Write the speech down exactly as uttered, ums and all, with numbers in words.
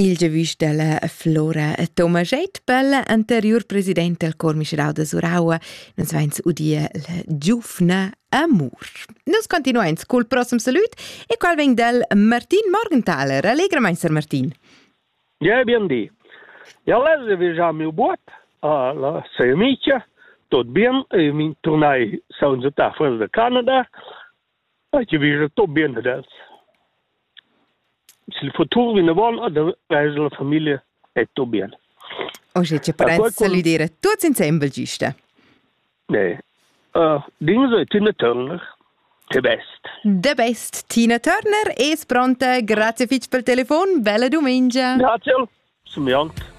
Il giavisch della Flora Tomaschet, bella anterior president del Cor Mischerau de Suraua, nos vains udia la giufna amur. Nos continuains col prossimo salut e qual veng del Martin Morgenthaler. Allegra, Meister Martin. Ja, bien di. Ja, lese vi già mio buot, alla sei amica, tot bien, e mi tornai saunza ta fuori da Canada, e ci vi già tot bien adesso. Se il futuro viene buono, da reise la famiglia è tutto bene. O c'è c'è per quel- saludare tutti insieme, giusto? Nee. Uh, Dinge è Tina Turner, the best. The best, Tina Turner, es pronta. Grazie fitch pel telefon. Bella domenica. Grazie, somiant.